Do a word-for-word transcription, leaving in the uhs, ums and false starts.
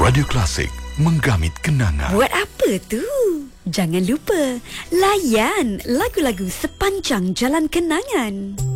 Radio Klasik, menggamit kenangan. Buat apa tu? Jangan lupa layan lagu-lagu sepanjang jalan kenangan.